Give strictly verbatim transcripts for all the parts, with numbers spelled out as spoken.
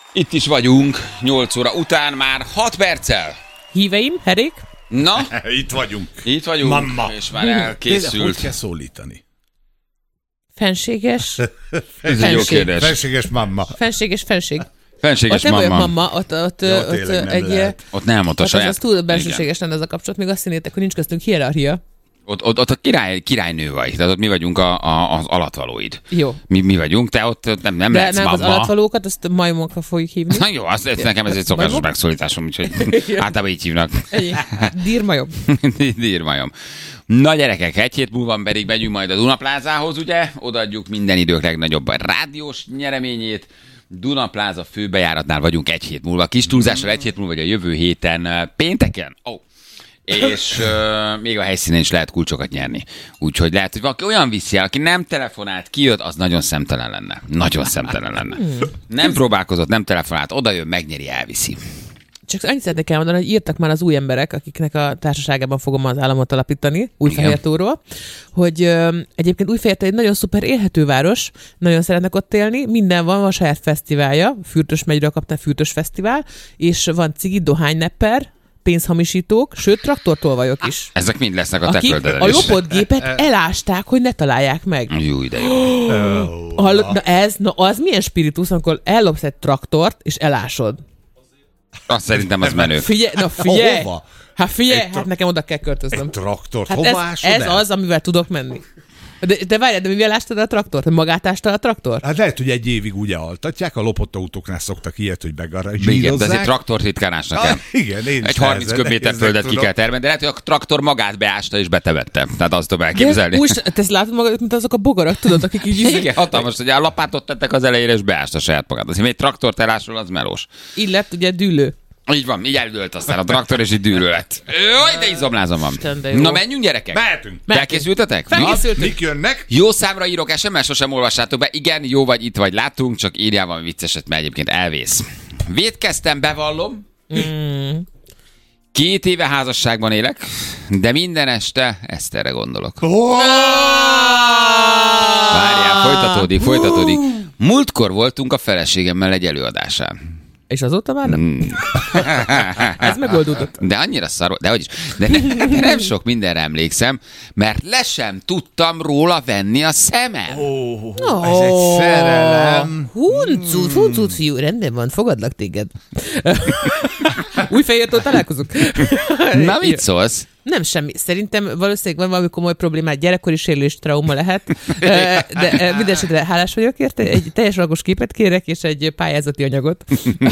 Itt is vagyunk, nyolc óra után már hat perccel. Híveim, Herék? Na, Itt vagyunk. itt vagyunk, Mamma. és már Tényleg, elkészült. hogy kell szólítani? Fenséges? Ez egy jó Fenség. kérdés. Fenséges mamma. Fenséges fenség. Fenséges Ott nem olyan mamma. mamma, ott, ott, Jó, ott tényleg nem egy... lehet. Ott nem, ott a Ott az, saját. az túl Igen. bensőséges lenne ez a kapcsolat, még azt hinnétek, hogy nincs köztünk hierarchia. Ott, ott, ott a király, királynő vagy, tehát ott mi vagyunk a, a, az alatvalóid. Jó. Mi, mi vagyunk, te ott nem, nem De lehetsz nem az mamma. alatvalókat, azt majmokra fogjuk hívni. Na jó, az, ez nekem ez egy szokásos Majmok? megszólításom, úgyhogy általában így hívnak. Ennyi. Dírmajom. Dírmajom. Na gyerekek, egy hét múlva pedig megyünk majd a Dunaplázához, ugye? Odaadjuk minden idők legnagyobb rádiós nyereményét. Dunapláza főbejáratnál vagyunk egy hét múlva. Kis túlzással egy hét múlva, vagy a jövő héten pénteken. Oh. És uh, még a helyszínen is lehet kulcsokat nyerni. Úgyhogy lehet, hogy valaki olyan viszi el, aki nem telefonált, kijött, az nagyon szemtelen lenne. Nagyon szemtelen lenne. Nem próbálkozott, nem telefonált, odajön, megnyeri, elviszi. Csak annyit szeretnék elmondani, hogy írtak már az új emberek, akiknek a társaságában fogom az államot alapítani, Újfehértóról, hogy ö, egyébként Újfehértó egy nagyon szuper élhető város, nagyon szeretnek ott élni, minden van, van saját fesztiválja, Fürtös megyről kapta Fürtös fesztivál, és van cigi, dohánynepper, pénzhamisítók, sőt traktortolvajok is. Ezek mind lesznek a te Akik földeden a is. lopott gépet elásták, hogy ne találják meg. Jó, de jó. Hallod, na ez, na az milyen spiritus, amikor ellopsz egy traktort, és elásod. Azt szerintem az menő. Figyelj, na figyelj! Hova? Hát figyelj, Egy hát tra- nekem oda kell költöznöm. Egy traktort. Hát Hova ez, ásod ez el? az, amivel tudok menni. De, de várjál, de mivel ástad a traktort? Magát ástad a traktort? Hát lehet, hogy egy évig ugye altatják, a lopott autóknál szoktak ilyet, hogy Igen, de begarazsírozzák. ez egy traktort ritkán ásnak el. Ah, igen, én Egy is harminc nehezen- köbméter nehezen földet ki tudom. kell termelni, de lehet, hogy a traktor magát beásta és betevette. Tehát azt tudom De elképzelni. úgy, te ezt látod magad, mint azok a bogarak, tudod, akik így Igen, hatalmas, hogy a lapátot tettek az elejére, és beásta saját magát. Azért egy traktort elásol, az melós. így lett ugye dűlő. Így van, így eldőlt aztán a traktor, és így dűrő lett. Jaj, de izomlázom van. Isten, de jó. Na menjünk, gyerekek! Mehetünk. Felkészültetek? Felkészültünk. Mik jönnek? Jó számra írok es em es, sosem olvassátok be. Igen, jó vagy, itt vagy, látunk, csak írjál valami vicceset, mert egyébként elvész. Vétkeztem, bevallom. Mm. Két éve házasságban élek, de minden este Eszterre gondolok. Várjál, folytatódik, folytatódik. Múltkor voltunk a feleségemmel egy előadásán. És azóta már nem? Ez megoldódott. De annyira szar, de hogy is. De, ne, de nem sok mindenre emlékszem, mert le sem tudtam róla venni a szemem. Ó, ez egy szerelem. Huncut, huncut fiú, rendben van, fogadlak téged. Újfehértől találkozunk. Na, mit szólsz? Nem semmi. Szerintem valószínűleg van valami komoly problémát, gyerekkori sérülés, trauma lehet. De mindenesetre hálás vagyok érte. Egy teljes alagos képet kérek, és egy pályázati anyagot.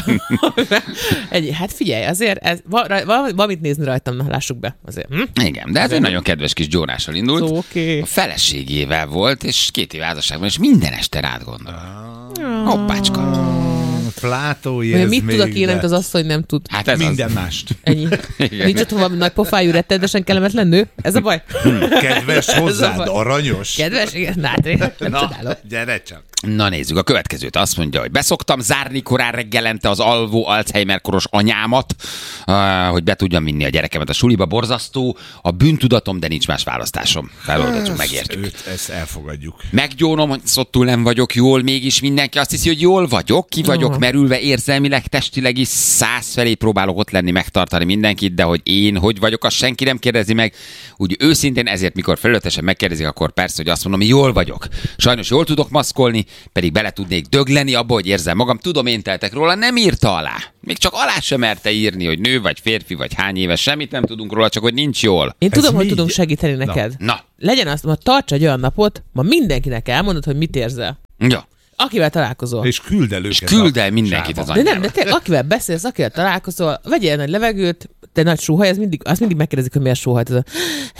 Egy, hát figyelj, azért ez, val- valamit nézni rajtam, na, lássuk be. Azért. Hm? Igen, de ez egy nagyon kedves kis Jónással indult. Szó, oké. A feleségével volt, és két év házasságban, és minden este rád gondol. Hoppácska. Plátói Vagy ez mit még, tudok én, de amit az asszony nem tud? Hát ez minden az. mást. Ennyi. Igen. Nincs ott valami nagy pofájú, rettenetesen kellemetlen nő? Ez a baj? Kedves hozzád, baj. aranyos. Kedves? Igen, na, hát én nem Na, csodálom. gyere csak. Na nézzük, a következőt azt mondja, hogy beszoktam zárni korán reggelente az alvó Alzheimer-koros anyámat, uh, hogy be tudjam vinni a gyerekemet a suliba. Borzasztó, a bűntudatom, de nincs más választásom. Feloldottuk, megértük. Őt, ezt elfogadjuk. Meggyónom, hogy szottul nem vagyok jól, mégis mindenki azt hiszi, hogy jól vagyok, ki vagyok Aha. merülve érzelmileg, testileg is, száz felé próbálok ott lenni, megtartani mindenkit, de hogy én hogy vagyok, azt senki nem kérdezi meg. Úgy őszintén ezért, mikor felületesen megkérdezik, akkor persze, hogy azt mondom, hogy jól vagyok. Sajnos jól tudok maszkolni, pedig bele tudnék dögleni abba, hogy érzem magam. Tudom, én teltek róla, nem írta alá. Még csak alá sem merte írni, hogy nő vagy férfi vagy hány éves, semmit nem tudunk róla, csak hogy nincs jól. Én Ez tudom, hogy mi? tudunk segíteni neked. Na, Legyen azt, ma tarts egy olyan napot, ma mindenkinek elmondod, hogy mit érzel. jó. Akivel találkozol. És küld el És őket. küld a el mindenkit az sávba. De anyjába. nem, de te, akivel beszélsz, akivel találkozol, vegyél nagy levegőt, te nagy sóhaj, az mindig, azt mindig megkérdezik, hogy miért sóhajt. Ez a...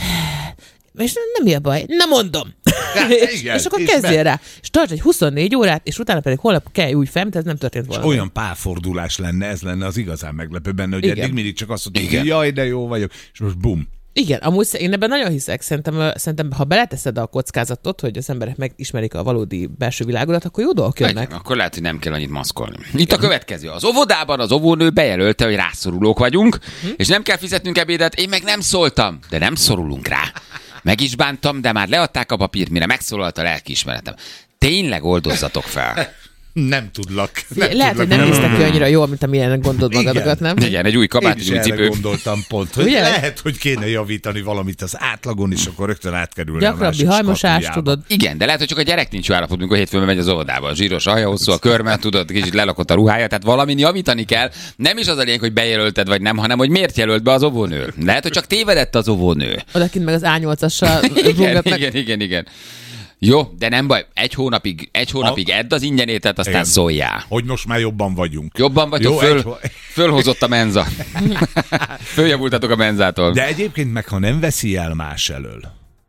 És nem mi a baj? Nem mondom. és, igen, és akkor és kezdjél be- rá. És tarts egy huszonnégy órát, és utána pedig holnap kell új fel, mint ez nem történt volna. Olyan pálfordulás lenne, ez lenne az igazán meglepő benne, hogy Igen. eddig mindig csak azt mondtuk, Igen. hogy jaj, de jó vagyok, és most bum. Igen, amúgy én ebben nagyon hiszek. Szerintem, ö, szerintem ha beleteszed a kockázatot, hogy az emberek megismerik a valódi belső világodat, akkor jó dolgok jönnek. Legyen, akkor lehet, hogy nem kell annyit maszkolni. Itt a következő. Az óvodában az óvónő bejelölte, hogy rászorulók vagyunk, hm? és nem kell fizetnünk ebédet, én meg nem szóltam, de nem szorulunk rá. Meg is bántam, de már leadták a papírt, mire megszólalt a lelkiismeretem. Tényleg oldozzatok fel. Nem tudlak. Nem Lehet, tudlak. hogy nem néztek ki annyira jól, mint amilyen gondolod magadokat, nem? Igen, egy új kabát, Én egy is új erre cipő. gondoltam pont, hogy Ugye? lehet, hogy kéne javítani valamit az átlagon, és akkor rögtön átkerülni a Gyakrabbi másik hajmosás, skatujába. tudod. Igen, de lehet, hogy csak a gyerek nincs jó állapot, amikor hétfőn megy az óvodába. A zsíros alja, hosszú a körme, tudod, kicsit lelakott a ruhája, tehát valamin javítani kell. Nem is az a lényeg, hogy bejelölted vagy nem, hanem hogy miért jelölt be az óvónő. Lehet, hogy csak tévedett az óvónő. Odakint meg az á nyolcassal Igen, rúgatnak. igen, igen, igen. Jó, de nem baj, egy hónapig, egy hónapig edd az ingyenétet, aztán Igen. szóljál. Hogy most már jobban vagyunk. Jobban vagytok, Jó, föl, egy- fölhozott a menza. Följavultatok a menzától. De egyébként meg, ha nem veszi el más elől,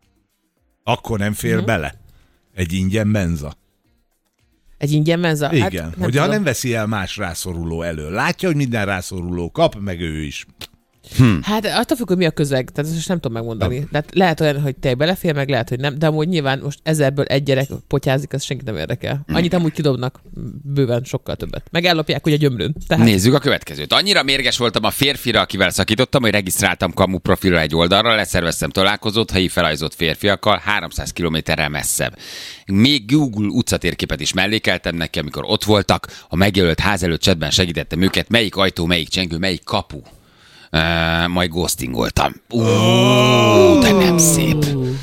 akkor nem fér Mhm. bele egy ingyen menza. Egy ingyen menza? Igen, Hát, nem nem hogyha tudom. nem veszi el más rászoruló elől. Látja, hogy minden rászoruló kap, meg ő is. Hát attól függ, hogy mi a közeg, tehát ezt most nem tudom megmondani. Tehát lehet olyan, hogy te belefér, meg lehet, hogy nem, de amúgy nyilván most ezerből egy gyerek potyázik, az senkit nem érdekel. Annyit amúgy kidobnak, bőven sokkal többet. Meg ellopják ugye a gyömrőn. Tehát Nézzük a következőt. Annyira mérges voltam a férfira, akivel szakítottam, hogy regisztráltam kamu profilra egy oldalra, leszerveztem találkozót helyi felajzott férfiakkal háromszáz kilométerrel messzebb. Még Google utcatérképet is mellékeltem neki, amikor ott voltak, a megjelölt ház előtt chatben segítettem őket, melyik ajtó, melyik csengő, melyik kapu. Uh, majd ghostingoltam. Uh, de nem szép.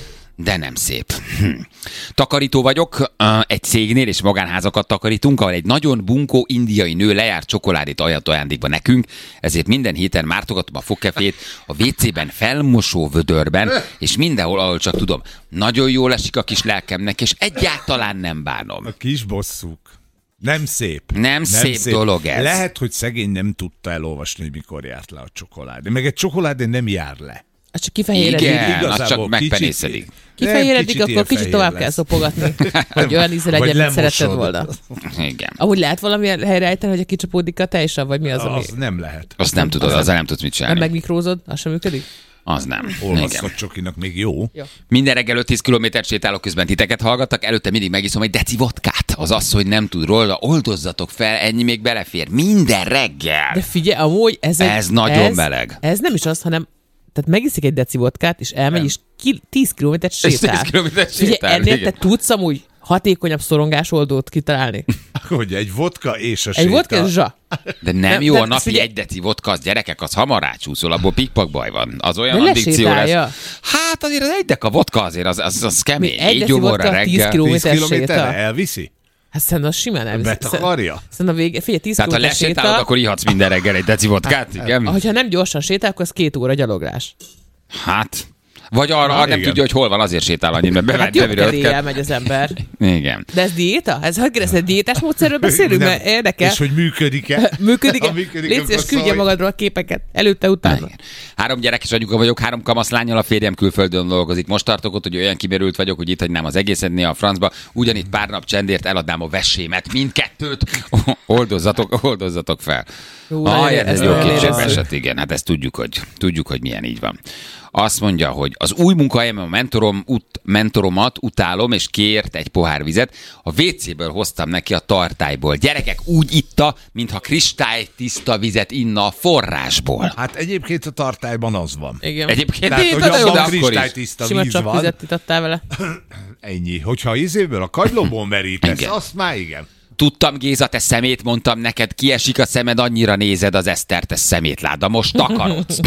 De nem szép. Hm. Takarító vagyok, uh, egy cégnél és magánházakat takarítunk, ahol egy nagyon bunkó indiai nő lejárt csokoládét ajánlott ajándékba nekünk, ezért minden héten mártogatom a fogkefét a vécében felmosó vödörben, és mindenhol, ahol csak tudom. Nagyon jól esik a kis lelkemnek, és egyáltalán nem bánom. A kis bosszúk. Nem szép. Nem szép dolog ez. Lehet, hogy szegény nem tudta elolvasni, hogy mikor járt le a csokoládé. Meg egy csokoládé nem jár le. az csak kifehéredik. Igen, az Igazából csak megpenészedik. Kifehéredik, Nem, akkor kicsit ilyen tovább fehér kell lesz. szopogatni, hogy olyan íze Vagy legyen, mint lemosod. szeretted volna. Igen. Ahogy lehet valamilyen helyreállítani, hogy a kicsapódik a teljesen, vagy mi az, ami... Az nem lehet. Azt nem tudod, azzal nem tudsz mit Nem csinálni. megmikrózod, az sem működik? Az nem. Igen. Olvasztott csokinak még jó. Minden reggel öt-tíz kilométert sétálok, közben titeket hallgattak, előtte mindig megiszom egy deci vodkát. Az asszony nem tud róla, oldozzatok fel, ennyi még belefér. Minden reggel. De figyelj, amúgy ez... egy- Ez nagyon ez, meleg. Ez nem is az, hanem tehát megiszik egy deci vodkát, és elmegy, Nem. és ki, tíz kilométert És sétál. tíz kilométert Figyelj, sétál, ennél igen. te tudsz amúgy hatékonyabb szorongásoldót kitalálni. Hogy egy vodka és a Egy séta. vodka és zsa. De nem, Nem, jó de a napi figyelj- egy deci vodka, az gyerekek, az hamar rácsúszol, abból pikpak baj van. Az olyan De addikció lesétálja. lesz. Hát azért az egy deka vodka azért, az, az, az kemény. Mi, egy Egy deci gyomorra vodka, tíz reggel. kiló- tíz kilométer kilométerre séta. elviszi? Hát szerintem az simán elviszi. Betakarja? Szerintem a vége, figyelj, tíz Tehát ha kilométer lesétálod, séta, akkor ihatsz minden reggel egy deci vodkát, igen? hogyha nem gyorsan sétál, akkor az két óra gyaloglás. Hát... Vagy arra, Na, arra nem igen. tudja, hogy hol van, azért sétál annyit, mert Hát bevált jobb bevire öt kedéllyel kell. megy az ember. Igen. De ez diéta? Ez hogy kérdezted, diétás módszerről beszélünk? Nem. Mert érdekel. És hogy működik-e? Működik-e? Ha működik, Légy akkor szíves, küldje szólj. magadról a képeket. Előtte, utána. Igen. Három gyerekes anyuka vagyok, három kamaszlánnyal, a férjem külföldön dolgozik. Most tartok ott, hogy olyan kimerült vagyok, hogy itt hagynám az egészet néha a francba. Ugyanitt pár nap csendért eladnám a vesémet, mindkettőt. Oldozzatok, oldozzatok fel. Hú, Ah, nagyon- ez ezt egy jó nagyon kicsim érezzük. eset, igen. Hát ezt tudjuk, hogy, tudjuk, hogy milyen így van. Azt mondja, hogy az új munkahelyemen a mentorom, ut, mentoromat utálom, és kért egy pohár vizet. A vécéből hoztam neki a tartályból. Gyerekek úgy itta, mintha kristálytiszta vizet inna a forrásból. Hát egyébként a tartályban az van. Igen. Egyébként Tehát, én hogy de jó, de abban akkor is. kristálytiszta Sima víz csak van. vizet itattál vele. Ennyi. Hogyha izéből a kagylóból merítesz, Igen. azt már igen. Tudtam, Géza, te szemét, mondtam neked, kiesik a szemed, annyira nézed az Esztert, te szemétláda, most takarodsz.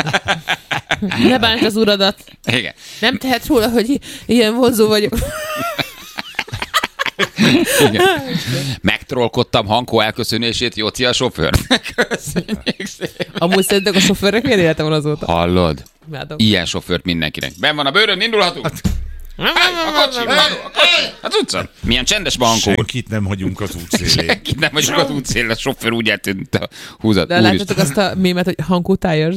Ne bántsd az uradat. Igen. Nem tehet róla, hogy i- ilyen vonzó vagyok. Igen. Megtrollkodtam Hankó elköszönését, Jóci a sofőr. Köszönjük szépen. Amúgy szerintek a sofőrnek milyen élete van azóta? Hallod? Imádom. Ilyen sofőrt mindenkinek. Ben van a bőrön, indulhatunk? Hey, a kocsi, a kocsi, az utcán. Milyen csendes Hankó. Senkit nem hagyunk az útszélén. Senkit nem vagyok az útszél, a sofőr úgy eltűnt a húzat. De látjátok azt a mémet, hogy Hankó Tires?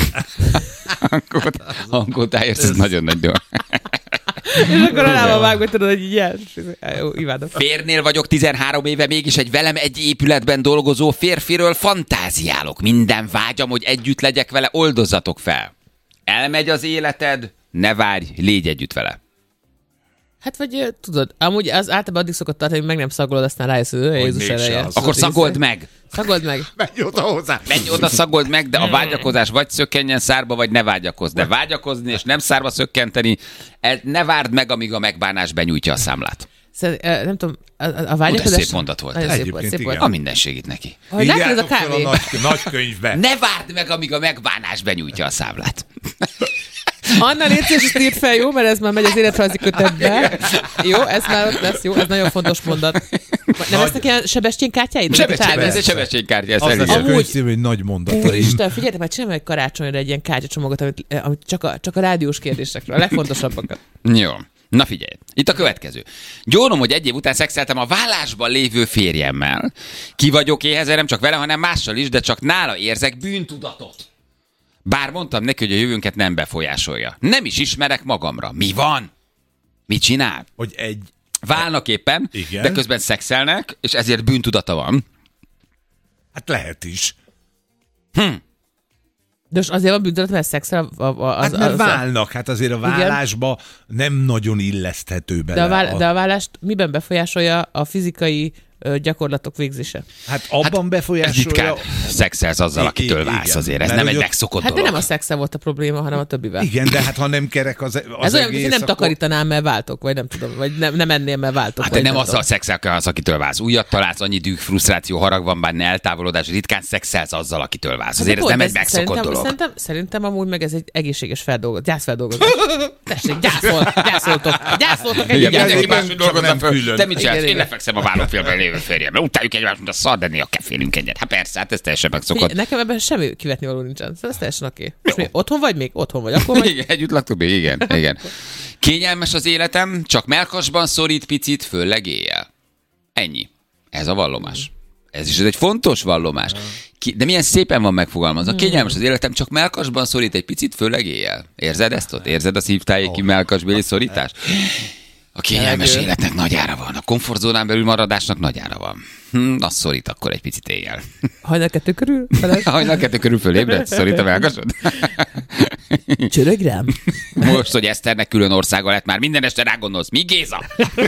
Hankó Tires, ez nagyon nagy dolog. És akkor rá van vágva, tudod, hogy így ilyen. Jó, imádom. Férnél vagyok tizenhárom éve, mégis egy velem egy épületben dolgozó férfiről fantáziálok. Minden vágyam, hogy együtt legyek vele, oldozzatok fel. Elmegy az életed, ne várj, légy együtt vele. Hát vagy ö, tudod, amúgy az általában addig szokott tartani, hogy meg nem szagolod, aztán rájössz, hogy ő Jézus mégse ereje. az. Akkor szagold meg. Szagold meg. Menj oda hozzá. Menj oda, szagold meg, de a vágyakozás vagy szökkenjen szárba, vagy ne vágyakozz. De vágyakozni és nem szárba szökkenteni, ez ne várd meg, amíg a megbánás benyújtja a számlát. Szer- nem tudom, a, a Mutas vágyakozás... szép mondat volt. Nagyon Ez. szép volt, szép Egyébként volt. A mindenségit neki. Hogy látod ez a Írjátok fel kávé? a nagy, nagy könyvbe. Ne várd meg, amíg a megbánás benyújtja a számlát. Anna, légy szíves, ezt írd fel, jó? Mert ez már megy az életrajzi kötetbe. Jó, ez már ott lesz, jó? Ez nagyon fontos mondat. Nem lesznek ilyen Sebestyén kártyáid? Sebestyén, ez egy Sebestyén-kártya, ezt Az lesz a elhiszem. Amúgy- könyvszív, hogy nagy mondataim. Úristen, figyeljetek, majd csinálom egy karácsonyra egy ilyen kártyacsomagot, amit, amit csak, a, csak a rádiós kérdésekről, a legfontosabbakat. Jó. Na figyelj, itt a következő. Gyónom, hogy egy év után szexeltem a vállásban lévő férjemmel. Ki vagyok éhezve, nem csak vele, hanem mással is, de csak nála érzek bűntudatot. Bár mondtam neki, hogy a jövőnket nem befolyásolja. Nem is ismerek magamra. Mi van? Mit csinál? Hogy egy... Válnak éppen, Igen. de közben szexelnek, és ezért bűntudata van. Hát lehet is. De most azért van bűntudat, mert szexel a, a, az, Hát mert az, válnak, hát azért a vállásba nem nagyon illeszthető bele. de, a váll, de a vállást miben befolyásolja a fizikai ö, gyakorlatok végzése? Hát abban Ez befolyásolja... ritkán szexelsz azzal, I- akitől igen, válsz azért. Ez mert nem egy hogy ott- megszokott Hát de dolog. nem a szexe volt a probléma, hanem a többivel. Igen, de hát ha nem kerek az, az Ez olyan, egész, hogy nem akkor... takarítanám, mert váltok, vagy nem tudom, vagy nem, nem ennél, mert váltok. Hát de vagy nem azzal tudom. szexelsz, akitől válsz. Újat találsz, annyi düh, frusztráció, harag van benne, eltávolodás, ritkán szexelsz azzal, akitől válsz. Azért ez Hát de nem pont egy megszokott szerintem, dolog. Szerintem, szerintem amúgy meg ez egy egészséges feldolgozás. Gyászfeldolgozás. Tessék, gyászol, gyászoltok. Gyászoltok egy Igen, Igen, mindenki igen, máshogy csak dolgozza nem föl. külön. Te mit csinálsz? Igen, Én igen. lefekszem a vállófélben lévő férjemre. Utáljuk egymást, mint a szar, de néha kefélünk egyet. Hát persze, hát ez teljesen megszokott. Figyelj, nekem ebben semmi kivetni való nincsen. Szóval ez teljesen oké. Most mi otthon vagy még? Otthon vagy. Akkor vagy. Igen, együtt laktuk még, igen, igen. Kényelmes az életem, csak melkasban szorít picit, főleg éjjel. Ennyi. Ez a vallomás. Ez is egy fontos vallomás. Ki, de milyen szépen van megfogalmazva. Kényelmes az életem, csak melkasban szorít egy picit, főleg éjjel. Érzed ezt ott? Érzed a szívtájéki melkasbéli szorítást? A kényelmes Elgő. életnek nagy ára van. A komfortzónán belül maradásnak nagy ára van. Hm, az szorít akkor egy picit éjjel. Hajnal kettő körül? Hajnal kettő körül fölébredsz? Szorít a melkasod? Csörög rám. Most, hogy Eszternek külön országa lett, már minden este rá gondolsz. Mi, Géza?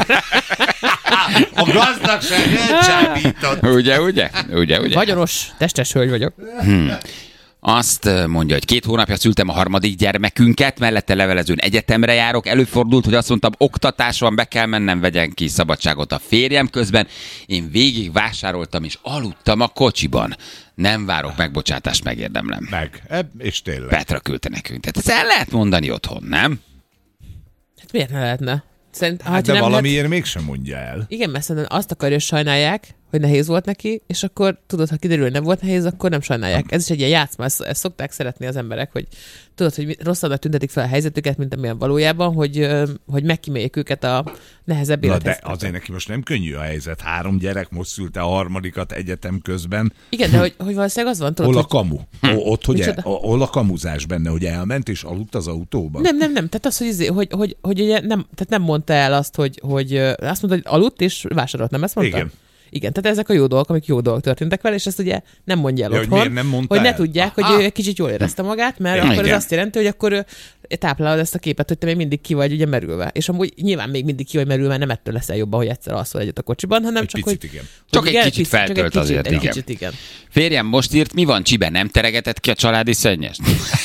A gazdagság elcsábított. Ugye, ugye? Ugye, ugye? Vagyonos, testes hölgy vagyok. Azt mondja, hogy két hónapja szültem a harmadik gyermekünket, mellette levelezőn egyetemre járok. Előfordult, hogy azt mondtam, oktatás van, be kell mennem, vegyen ki szabadságot a férjem közben. Én végig vásároltam és aludtam a kocsiban. Nem várok megbocsátást, megérdemlem. Meg, ebb, és tényleg. Petra küldte nekünk. Tehát ezt el lehet mondani otthon, nem? Hát miért ne lehetne? Szerint, Hát de nem valamiért lehet... mégsem mondja el. Igen, mert szerintem azt akarja, hogy sajnálják, hogy nehéz volt neki, és akkor tudod, ha kiderül, hogy nem volt nehéz, akkor nem sajnálják. Ez is egy ilyen játszma, ezt, ezt szokták szeretni az emberek, hogy tudod, hogy rosszabbnak tüntetik fel a helyzetüket, mint amilyen valójában, hogy, ö, hogy megkíméljék őket a nehezebb Na de élethez. azért neki most nem könnyű a helyzet. Három gyerek, most szülte a harmadikat egyetem közben. Igen, de hogy, hogy valószínűleg az van, tudod, Hol a hogy... kamu? O, ott, hogy el, Micsoda? hol a kamuzás benne, hogy elment és aludt az autóban? Nem, nem, nem. Tehát az, hogy, izé- hogy, hogy, hogy ugye nem, tehát nem mondta el azt, hogy, hogy ö, azt mondta, hogy aludt és vásárolt, nem ezt mondta? Igen. Igen, tehát ezek a jó dolgok, amik jó dolgok történtek vele, és ezt ugye nem mondja el Ja, hogy otthon, miért nem mondta hogy ne el? tudják, hogy Aha. ő egy kicsit jól érezte magát, mert Igen. akkor ez azt jelenti, hogy akkor ő táplálod ezt a képet, hogy te még mindig ki vagy ugye merülve. És amúgy nyilván még mindig ki vagy merülve, nem ettől leszel jobban, hogy egyszer alszol egyet a kocsiban, hanem Egy csak picit, hogy... igen. Csak hogy egy igen, kicsit picit, csak egy feltölt kicsit, azért, egy igen. Kicsit, igen. Férjem most írt, mi van, Csibe, nem teregetett ki a családi szennyest?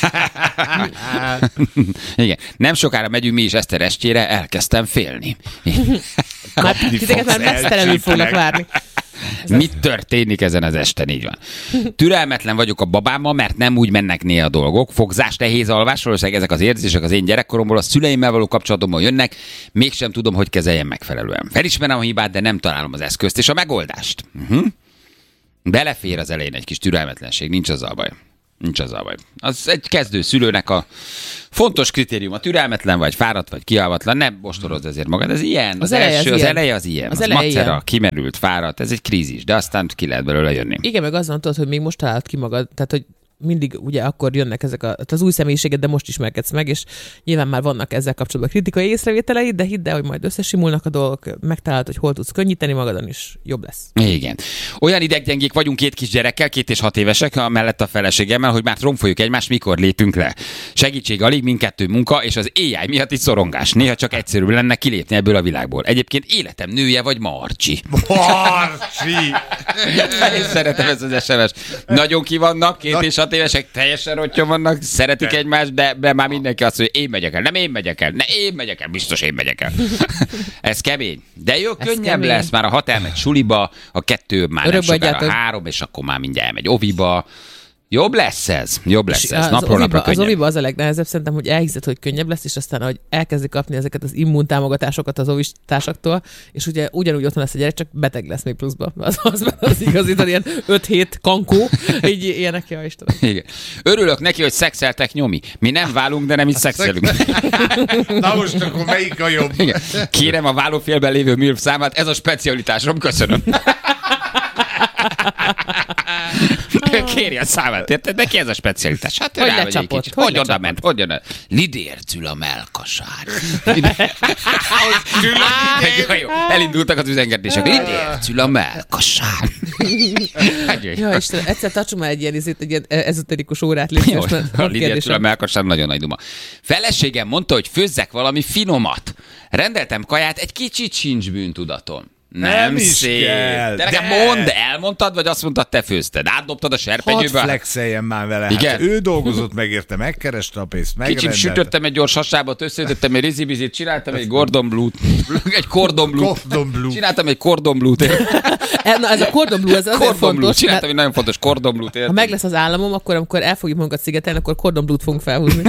Igen. Nem sokára megyünk mi is Eszter estjére, elkezdtem félni. Már titeket már fogsz, mesztelenül fognak elcsípnek. várni. Mit történik ezen az esten? Így van. Türelmetlen vagyok a babámmal, mert nem úgy mennek néha a dolgok. Fogzás, nehéz alvás, valószínűleg ezek az érzések az én gyerekkoromból, a szüleimmel való kapcsolatomból jönnek, mégsem tudom, hogy kezeljem megfelelően. Felismerem a hibát, de nem találom az eszközt és a megoldást. Uh-huh. Belefér az elején egy kis türelmetlenség, nincs azzal baj. Nincs azzal baj. Az egy kezdő szülőnek a fontos kritérium, a türelmetlen vagy, fáradt vagy, kialvatlan, nem ostorozd ezért magad, ez ilyen. Az, Az eleje első, az az ilyen. eleje az ilyen. Az Az, eleje macera, ilyen. kimerült, fáradt, ez egy krízis, de aztán ki lehet belőle jönni. Igen, meg azon tudod, hogy még most találod ki magad, tehát hogy mindig ugye akkor jönnek ezek a, tehát az új személyiséged, de most ismerkedsz meg, és nyilván már vannak ezzel kapcsolatban kritikai észrevételeid, de hidd el, hogy majd összesimulnak a dolgok, megtalálod, hogy hol tudsz könnyíteni magadon, és jobb lesz. Igen. Olyan ideggyengék vagyunk két kis gyerekkel, két és hat évesek, mellett a feleségemmel, hogy már tromfoljuk egymást, mikor lépünk le. Segítség alig, mindkettő munka, és az á i miatt is szorongás. Néha csak egyszerűbb lenne kilépni ebből a világból. Egyébként életem nője vagy Marcsi. Marcsi! Én szeretem ezt az es em es. Nagyon ki vannak, két és hat évesek, teljesen rottyon vannak, szeretik egymást, de, de már mindenki azt mondja, én megyek el, nem én megyek el, ne én megyek el, biztos én megyek el. Ez kemény. De jó, ez könnyebb kemény. Lesz, már a hat elmegy suliba, a kettő már nem sokára a három, és akkor már mindjárt elmegy oviba. Jobb lesz ez, jobb lesz ez, napról napra könnyebb. Az oviba az a legnehezebb szerintem, hogy elhiszed, hogy könnyebb lesz, és aztán, hogy elkezdi kapni ezeket az immuntámogatásokat az ovis társaktól, és ugye ugyanúgy otthon lesz a gyerek, csak beteg lesz még pluszba. Az, az, az igazi, ilyen öt hét kankó, így ilyenek, ja Istenem. Igen. Örülök neki, hogy szexeltek, nyomi. Mi nem válunk, de nem is szexelünk. Na most akkor melyik a jobb? Igen. Kérem a válófélben lévő milf számát, ez a specialitásom, köszönöm. Kéri a számát, érted? Neki ez a specialitás. Hát hogy lecsapott? Hogy, hogy oda ment? Hogy oda? Lidércül a melkasár. Elindultak az üzengetések. Lidércül a melkasár. Ja, Istenem, egyszer tartsunk már egy ilyen, egy ilyen ezoterikus órát légy. A lidércül a melkasár nagyon nagy duma. Feleségem mondta, hogy főzzek valami finomat. Rendeltem kaját, egy kicsit sincs bűntudatom. Nem, nem szép. Kell. De nekem de... mondd, elmondtad, vagy azt mondtad, te főzted? Átdobtad a serpenyőbe? Hadd flexeljen már vele. Igen? Hát ő dolgozott meg érte, megkereste a pénzt, megrendelt. Kicsim sütöttem egy gyors hasábot, összeütöttem egy rizibizit, csináltam egy Gordon Blue-t. Egy Cordon Blue. Cordon Blue. Csináltam egy Cordon Blue-t. Na, ez a Cordon Blue, ez azért Cordon fontos. Blue. Csináltam egy nagyon fontos Cordon Blue-t. Ha meg lesz az államom, akkor amikor el fogjuk magunkat szigetelni, akkor Cordon Blue-t fogunk felhúzni.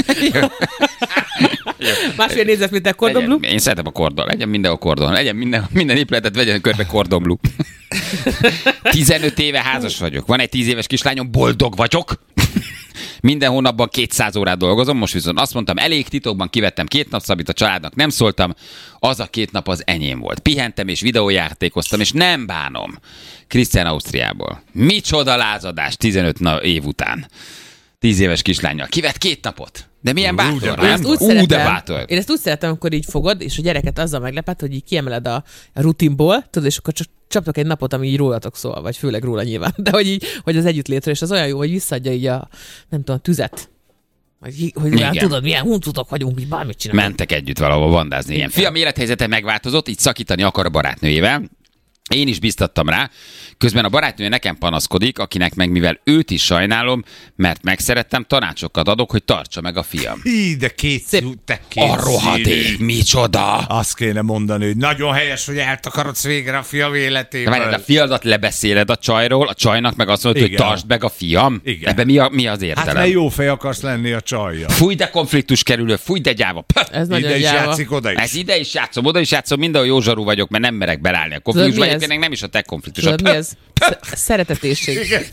Másfél négyzetméter Cordon Blue? Én szeretem a kordon. Legyen minden a kordon. Legyen minden, minden épületet vegyen körbe Cordon Blue. tizenöt éve házas vagyok. Van egy tíz éves kislányom, boldog vagyok. Minden hónapban kétszáz órát dolgozom, most viszont azt mondtam, elég, titokban kivettem két nap szabít, a családnak nem szóltam, az a két nap az enyém volt. Pihentem és videójátékoztam, és nem bánom. Krisztián Ausztriából. Micsoda lázadás tizenöt év után. tíz éves kislánnyal. Kivett két napot. De milyen bátor, nem? Ú, szeretem, de bátor. Én ezt úgy szeretem, amikor így fogod, és a gyereket azzal meglepet, hogy így kiemeled a, a rutinból, tudod, és akkor csak csaptok egy napot, ami így rólatok szól, vagy főleg róla nyilván, de hogy így, hogy az együttlétről, és az olyan jó, hogy visszaadja így a, nem tudom, a tüzet. Hogy, hogy már tudod, milyen huncutok vagyunk, így bármit csinálunk. Mentek együtt valahol vandázni. Ilyen. Fiam élethelyzete megváltozott, így szakítani akar a barátnőjével. Én is biztattam rá, közben a barátnője nekem panaszkodik, akinek meg mivel őt is sajnálom, mert megszerettem, tanácsokat adok, hogy tartsa meg a fiam. Hí, de két szú, te két a rohadék, micsoda! Azt kéne mondani, hogy nagyon helyes, hogy eltakarodsz végre a fiam életéből. De a fiadat lebeszéled a csajról, a csajnak meg azt mondod, hogy tartsd meg a fiam. Igen. Ebben mi, a, mi az értelem? Hát ne jó fej akarsz lenni a csajja. Fúj, de konfliktus kerülő, fúj, de gyáva. Ez ide is gyáva. játszik, oda is. Ez ide is játszom, oda is játszom, mindenhol jó zsarú vagyok, mert nem merek belállni a konfliktusba. Egyébként nem is a te konfliktus. Tudod, mi ez? Szeretetésség. Igen,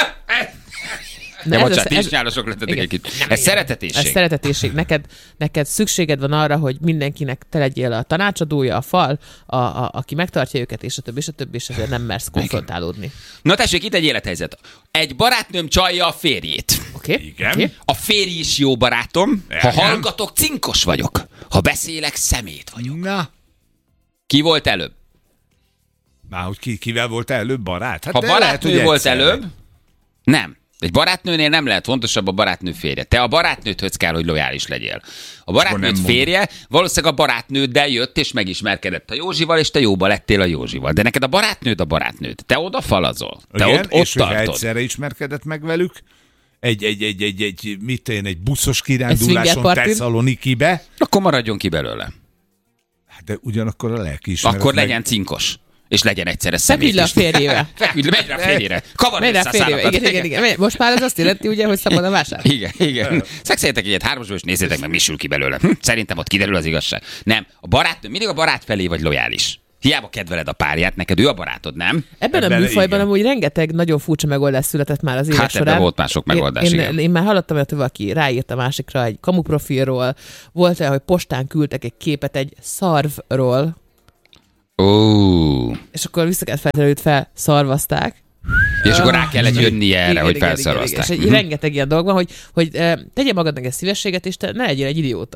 De bocsánat, ti is nyálosok lettetek egy kicsit. Ez szeretetésség. Ez szeretetésség. Neked, neked szükséged van arra, hogy mindenkinek te legyél a tanácsadója, a fal, a, a, aki megtartja őket, és a többi, és a többi, és ezért nem mersz konfrontálódni. Na tessék, itt egy élethelyzet. Egy barátnőm csalja a férjét. Oké. Okay. Igen. Okay. A férj is jó barátom. Ha hallgatok, cinkos vagyok. Ha beszélek, szemét vagyok. Na. Ki volt előbb? Már hogy ki, kivel volt előbb barát? Hát ha barátnő lehet, volt egyszerre. Előbb, nem. Egy barátnőnél nem lehet fontosabb a barátnő férje. Te a barátnődhöz kell, hogy lojális legyél. A barátnőd férje valószínűleg a barátnőddel jött és megismerkedett a Józsival, és te jóba lettél a Józsival. De neked a barátnőd a barátnőd. Te oda falazol. Te igen, ott, ott és tartod. hogyha egyszerre ismerkedett meg velük, egy, egy, egy, egy, egy, mit én, egy buszos kiránduláson Tesszalonikibe, akkor maradjon ki belőle. Hát de ugyanakkor a lelkiismeret. Akkor meg... legyen cinkos. És legyen egyszerre szemét. Feküdj le a férjével. Feküdj le, megy rá a férjére. Kavarj össze a szálakat. Igen, igen, igen. Most már ez azt jelenti, ugye, hogy szabad a vásár. Igen, igen. Szexeljetek egyet hármasból, és nézzétek meg, mi sül ki belőle. Hm? Szerintem ott kiderül az igazság. Nem. A barátnő, mindig a barát felé vagy lojális. Hiába kedveled a párját, neked ő a barátod, nem? Ebben, ebben a műfajban amúgy rengeteg nagyon furcsa megoldás született már az éves hát során. Hát volt már sok megoldás, én, én, én már hallottam, hogy valaki ráírt a másikra egy kamuprofilról, volt olyan, hogy postán küldtek egy képet egy szarvról, oh. és akkor vissza kellett feltenni, hogy felszarvazták. És akkor rá kellett jönni erre, igen, hogy igen, felszarvazták. És egy rengeteg ilyen dolog van, hogy, hogy eh, tegyél magadnak egy szívességet, és te ne legyél egy idióta.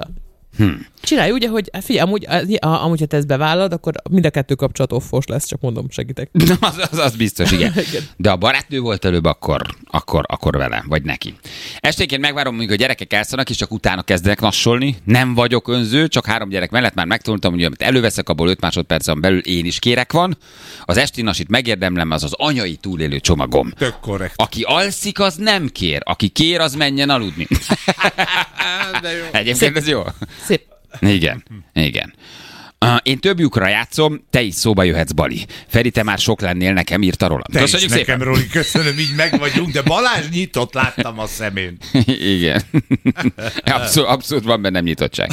Hmm. Csinálj úgy, hogy figyelj, amúgy, amúgy ha te ezt bevállalod, akkor mind a kettő kapcsolat offos lesz, csak mondom, segítek. az, az, az biztos, igen. De a barátnő volt előbb, akkor, akkor, akkor vele, vagy neki. Esténként megvárom, míg a gyerekek elszanak, és csak utána kezdenek nassolni. Nem vagyok önző, csak három gyerek mellett már megtanultam, hogy amit előveszek, abból öt másodpercen belül én is kérek van. Az esti nasit megérdemlem, az az anyai túlélő csomagom. Tök korrekt. Aki alszik, az nem kér. Aki kér, az menjen aludni. Egyébként ez jó. Szép. Igen, igen. Uh, én több lyukra játszom, te is szóba jöhetsz, Bali. Feri, te már sok lennél, nekem írta rólam. Te Köszönjük is szépen. Nekem, Roli, köszönöm, így meg vagyunk, de Balázs nyitott, láttam a szemén. Igen. Abszolút, abszolút van bennem nyitottság.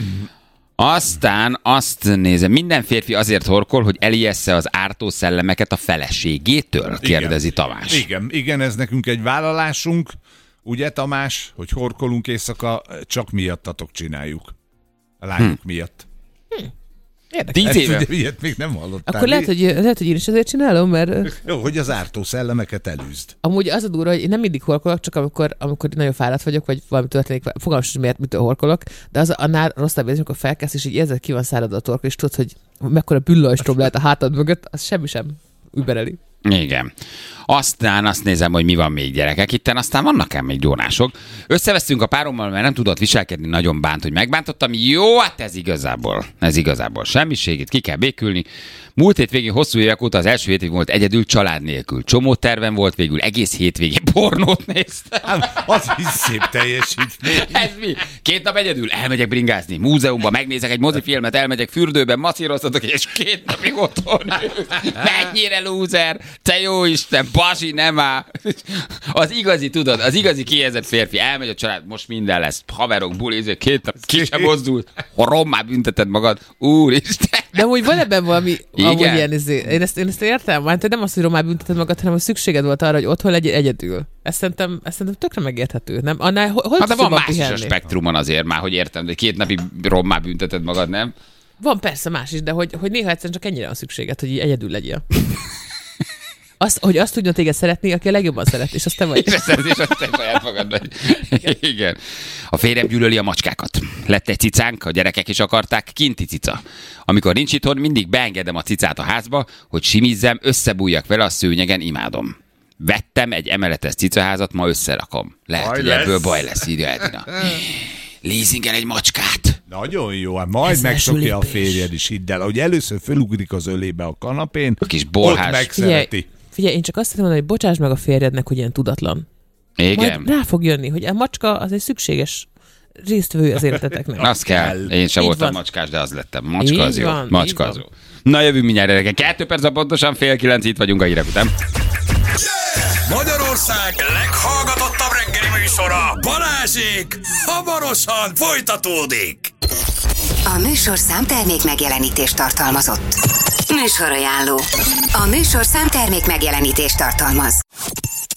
Aztán azt nézem, minden férfi azért horkol, hogy elijessze az ártó szellemeket a feleségétől, kérdezi igen. Tamás. Igen, igen, ez nekünk egy vállalásunk, ugye Tamás, hogy horkolunk éjszaka, csak miattatok csináljuk. A lányok hm. miatt. Hm. Érdekes. Tíz éve. Ugye, ilyet még nem hallottál. Akkor lehet hogy, lehet, hogy én is ezért csinálom, mert... Jó, hogy az ártó szellemeket elűzd. Amúgy az a durva, hogy én nem mindig horkolok, csak amikor, amikor nagyon fáradt vagyok, vagy valami történik, fogalmam sem, miért mitől horkolok, de az annál rosszabb, amikor felkelsz, és így érzed, ki van szárad a torka, és tudod, hogy mekkora büllajstrom lehet a hátad mögött, az semmi sem übereli. Igen. Aztán azt nézem, hogy mi van még gyerekek itten, aztán vannak-e még gyónások. Összevesztünk a párommal, mert nem tudott viselkedni, nagyon bánt, hogy megbántottam. Jó, hát ez igazából, ez igazából semmiség, itt ki kell békülni. Múlt hétvégén hosszú évek óta az első hétvégén volt egyedül család nélkül. Csomó tervem volt, végül egész hétvégén pornót néztem. Az is szép teljesítmény. Ez mi? Két nap egyedül elmegyek bringázni, múzeumban megnézek egy mozifilmet, elmegyek fürdőben, macíroztatok, és két napig otthon. Mennyire lúzer, te jó Isten, pasi, nem áll. Az igazi, tudod, az igazi kijelzett férfi elmegy a család, most minden lesz, haverok, bulizők, két nap ki sem mozdult, ha rommá bünteted magad, úristen. De úgy van ebben valami, amúgy ilyen, én ezt, én ezt értem, mert nem az, hogy rommá bünteted magad, hanem hogy szükséged volt arra, hogy otthon legyél egyedül. Ezt szerintem, ezt szerintem tökre megérthető, nem? Annál, hol hát de van más pihenni? Is a spektrumon azért már, hogy értem, de két napig rommá bünteted magad, nem? Van persze más is, de hogy, hogy néha egyszerűen csak ennyire van szükséged, hogy így egyedül legyél. Azt, hogy azt tudjon téged szeretni, aki a legjobban szeret, és azt te vagy. És azt és azt te saját magad vagy. Igen. Igen. A férjem gyűlöli a macskákat. Lett egy cicánk, a gyerekek is akarták, kinti cica. Amikor nincs itthon, mindig beengedem a cicát a házba, hogy simizzem, összebújjak vele a szőnyegen, imádom. Vettem egy emeletes cicaházat, ma összerakom. Lehet, baj hogy lesz. Ebből baj lesz, írja Edina. Leasingen egy macskát. Nagyon jó, hát majd megszokja a férjed is, hidd el. Ahogy először fölugrik az ölébe a kanapén, a kis borhás. Ott megszereti. Figyelj, figyelj, én csak azt szeretném mondani, hogy bocsáss meg a férjednek, hogy ilyen tudatlan. Igen. Majd rá fog jönni, hogy a macska az egy szükséges résztvevő az életeteknek. Az kell. Én sem voltam van. Macskás, de az lettem. Macska így az jó. Van, Macska az jó. Na jövünk mindjárt reggel. Kettő perc a pontosan fél kilenc, itt vagyunk a hírek után. Magyarország leghallgatottabb reggeli műsora, Balázsék, hamarosan folytatódik. A műsorszám termék megjelenítést tartalmazott. Műsorajánló. A műsorszám termék megjelenítést tartalmaz.